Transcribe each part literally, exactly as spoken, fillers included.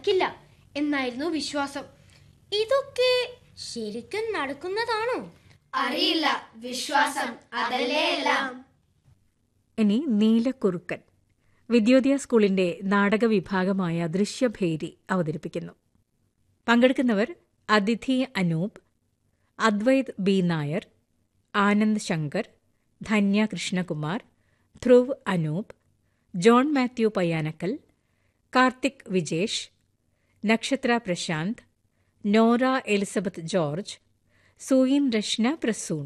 നടക്കില്ല എന്നായിരുന്നു വിശ്വാസം. ഇതൊക്കെ ശരിക്കും നടക്കുന്നതാണോ? അറിയില്ല, വിശ്വാസം അതല്ലേ എല്ലാം. ഇനി നീലക്കുറുക്കൻ വിദ്യോദയ സ്കൂളിന്റെ നാടക വിഭാഗമായ ദൃശ്യഭേരി അവതരിപ്പിക്കുന്നു. പങ്കെടുക്കുന്നവർ അതിഥി അനൂപ്, അദ്വൈത് ബി നായർ, ആനന്ദ് ശങ്കർ, ധന്യ കൃഷ്ണകുമാർ, ധ്രുവ് അനൂപ്, ജോൺ മാത്യു പയ്യാനക്കൽ, കാർത്തിക് വിജേഷ്, നക്ഷത്ര പ്രശാന്ത്, നോറ എലിസബത്ത് ജോർജ്, സൂയിൻ രശ്ന പ്രസൂൺ.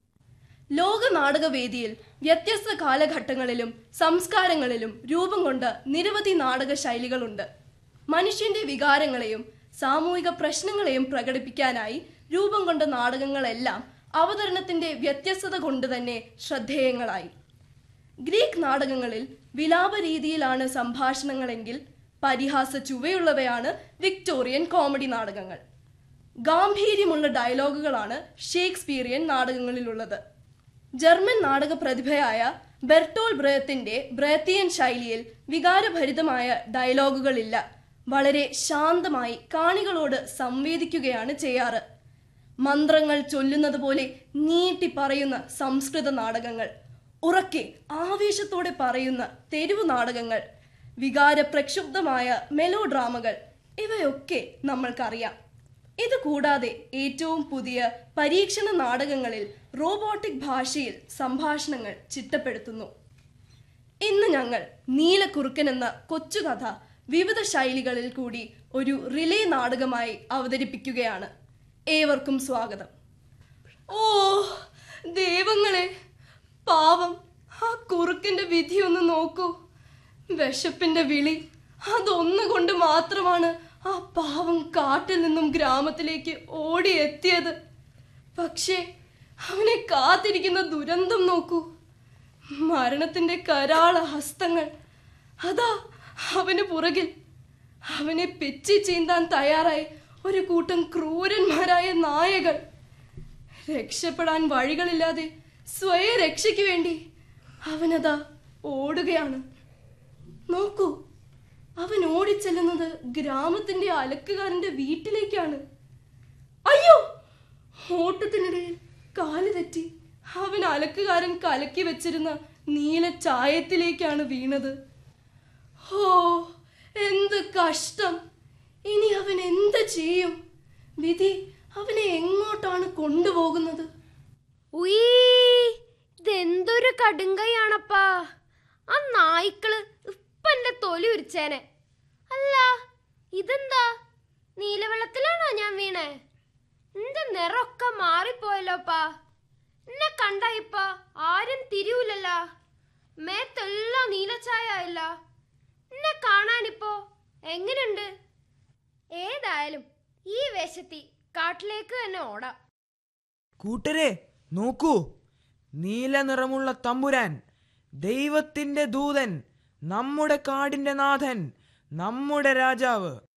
ലോക നാടകവേദിയിൽ വ്യത്യസ്ത കാലഘട്ടങ്ങളിലും സംസ്കാരങ്ങളിലും രൂപം കൊണ്ട നിരവധി നാടക ശൈലികളുണ്ട്. മനുഷ്യന്റെ വികാരങ്ങളെയും സാമൂഹിക പ്രശ്നങ്ങളെയും പ്രകടിപ്പിക്കാനായി രൂപം കൊണ്ട നാടകങ്ങളെല്ലാം അവതരണത്തിന്റെ വ്യത്യസ്തത കൊണ്ട് തന്നെ ശ്രദ്ധേയങ്ങളായി. ഗ്രീക്ക് നാടകങ്ങളിൽ വിലാപ രീതിയിലാണ് സംഭാഷണങ്ങളെങ്കിൽ പരിഹാസ ചുവയുള്ളവയാണ് വിക്ടോറിയൻ കോമഡി നാടകങ്ങൾ. ഗാംഭീര്യമുള്ള ഡയലോഗുകളാണ് ഷേക്സ്പിയറിയൻ നാടകങ്ങളിലുള്ളത്. ജർമ്മൻ നാടക പ്രതിഭയായ ബെർട്ടോൾ ബ്രയത്തിന്റെ ബ്രയത്തിയൻ ശൈലിയിൽ വികാരഭരിതമായ ഡയലോഗുകളില്ല. വളരെ ശാന്തമായി കാണികളോട് സംവേദിക്കുകയാണ് ചെയ്യാറ്. മന്ത്രങ്ങൾ ചൊല്ലുന്നത് പോലെ നീട്ടി പറയുന്ന സംസ്കൃത നാടകങ്ങൾ, ഉറക്കെ ആവേശത്തോടെ പറയുന്ന തെരുവു നാടകങ്ങൾ, വികാരപ്രക്ഷുബ്ധമായ മെലോ ഡ്രാമകൾ, ഇവയൊക്കെ നമ്മൾക്കറിയാം. ഇതുകൂടാതെ ഏറ്റവും പുതിയ പരീക്ഷണ നാടകങ്ങളിൽ റോബോട്ടിക് ഭാഷയിൽ സംഭാഷണങ്ങൾ ചിട്ടപ്പെടുത്തുന്നു. ഇന്ന് ഞങ്ങൾ നീലക്കുറുക്കൻ എന്ന കൊച്ചുകഥ വിവിധ ശൈലികളിൽ കൂടി ഒരു റിലേ നാടകമായി അവതരിപ്പിക്കുകയാണ്. ഏവർക്കും സ്വാഗതം. ഓ ദൈവങ്ങളെ, പാവം ആ കുറുക്കന്റെ വിധി ഒന്ന് നോക്കൂ. വിശപ്പിന്റെ വിളി, അതൊന്നുകൊണ്ട് മാത്രമാണ് ആ പാവം കാട്ടിൽ നിന്നും ഗ്രാമത്തിലേക്ക് ഓടിയെത്തിയത്. പക്ഷേ അവനെ കാത്തിരിക്കുന്ന ദുരന്തം നോക്കൂ. മരണത്തിന്റെ കരാള ഹസ്തങ്ങൾ അതാ അവന് പുറകിൽ. അവനെ പിച്ചി ചീന്താൻ തയ്യാറായി ഒരു കൂട്ടം ക്രൂരന്മാരായ നായകൾ. രക്ഷപ്പെടാൻ വഴികളില്ലാതെ സ്വയം രക്ഷയ്ക്ക് വേണ്ടി അവനതാ ഓടുകയാണ്. നോക്കൂ, അവൻ ഓടിച്ചെല്ലുന്നത് ഗ്രാമത്തിന്റെ അലക്കുകാരന്റെ വീട്ടിലേക്കാണ്. അയ്യോ! ഓട്ടത്തിനിടയിൽ കാല് തെറ്റി അവൻ അലക്കുകാരൻ കലക്കി വെച്ചിരുന്ന നീല ചായത്തിലേക്കാണ് വീണത്. ഓ എന്ത് കഷ്ടം! ഇനി അവൻ എന്ത് ചെയ്യും? വിധി അവനെ എങ്ങോട്ടാണ് കൊണ്ടുപോകുന്നത്? ഇതെന്തൊരു കടുങ്കയാണപ്പാ! ആ നായ്ക്കള് ഇപ്പന്റെ തൊലി ഉരിച്ചേനെ. അല്ല, ഇതെന്താ? നീലവെള്ളത്തിലാണോ ഞാൻ വീണേ? എന്റെ നിറൊക്കെ മാറിപ്പോയല്ലോപ്പാ. എന്നെ കണ്ടായിപ്പ ആരും തിരിയൂലല്ല. മേത്തെല്ലാം നീലച്ചായ ആയില്ല. എന്നെ കാണാനിപ്പോ എങ്ങനെയുണ്ട്? ഏതായാലും ഈ വേഷത്തി കാട്ടിലേക്ക് തന്നെ ഓടാം. കൂട്ടരെ നോക്കൂ, നീല നിറമുള്ള തമ്പുരാൻ, ദൈവത്തിന്റെ ദൂതൻ, നമ്മുടെ കാടിന്റെ നാഥൻ, നമ്മുടെ രാജാവ്.